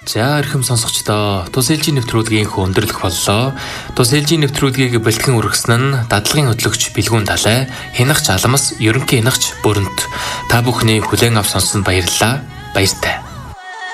За эрхэм сонсогчдоо, тус ээлжийн нэвтрүүлгийн өндөрлөх боллоо. Тус ээлжийн нэвтрүүлгийг бэлтгэн үргэсэн нь дадлагын хөтлөгч Билгүүн Далай, Хянагч Аламс, ерөнхий хянагч Бүрэнт. Та бүхний хүлээн авч сонссонд баярлалаа. Баяртай.